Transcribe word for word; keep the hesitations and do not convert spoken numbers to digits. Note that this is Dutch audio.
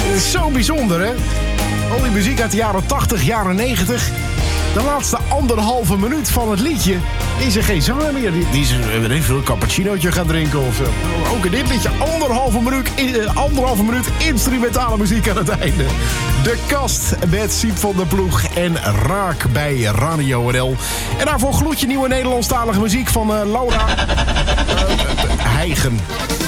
Zo bijzonder, hè? Al die muziek uit de jaren tachtig, jaren negentig. De laatste anderhalve minuut van het liedje is er geen zanger meer. Die, die is een even cappuccinootje gaan drinken of zo. Ook in dit liedje anderhalve minuut, eh, anderhalve minuut instrumentale muziek aan het einde. De Kast met Siep van der Ploeg en Raak bij Radio N L. En daarvoor gloedje nieuwe Nederlandstalige muziek van uh, Laura uh, Heigen.